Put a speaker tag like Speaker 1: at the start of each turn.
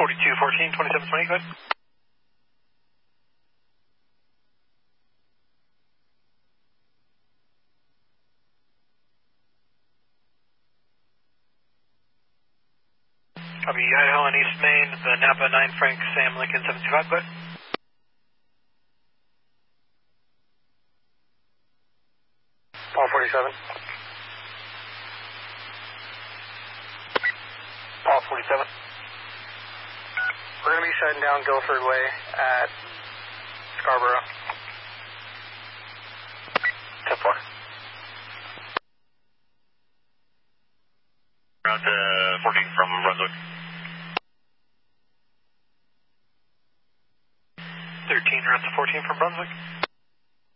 Speaker 1: 4214, 2720, go ahead. Copy, Idaho and East Main, the Napa 9 Frank Sam Lincoln 725, go ahead. Paul 47. Paul 47. We're going to be shutting down Guilford Way at Scarborough. 10-4.
Speaker 2: Around 14 from Brunswick.
Speaker 1: 13 routes to 14 from Brunswick.